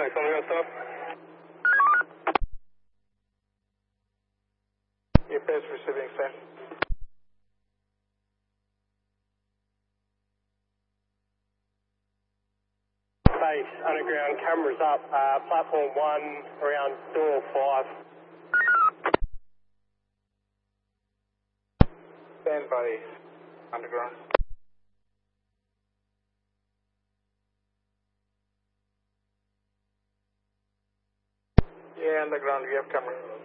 Base on the stop. Your base receiving same. Base underground, cameras up, platform 1 around door 5. Stand by underground. Yeah, underground, we have camera.